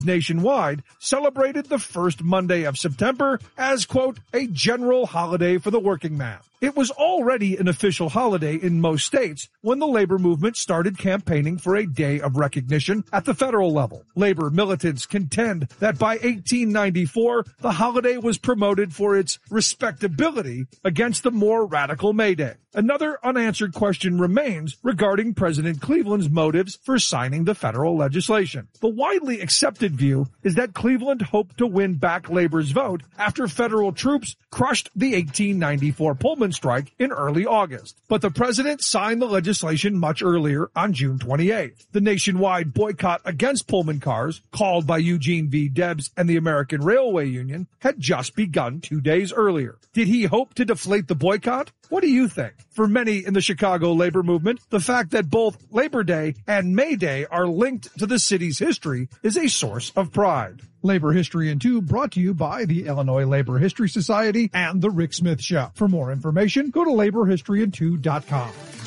nationwide celebrated the first Monday of September as, quote, a general holiday for the working man. It was already an official holiday in most states when the labor movement started campaigning for a day of recognition at the federal level. Labor militants contend that by 1894, the holiday was promoted for its respectability against the more radical May Day. Another unanswered question remains regarding President Cleveland's motives for signing the federal legislation. The widely accepted view is that Cleveland hoped to win back labor's vote after federal troops crushed the 1894 Pullman strike in early August. But the president signed the legislation much earlier on June 28th. The nationwide boycott against Pullman cars, called by Eugene V. Debs and the American Railway Union, had just begun 2 days earlier. Did he hope to deflate the boycott? What do you think? For many in the Chicago labor movement, the fact that both Labor Day and May Day are linked to the city's history is a source of pride. Labor History in 2 brought to you by the Illinois Labor History Society and The Rick Smith Show. For more information, go to laborhistoryin2.com.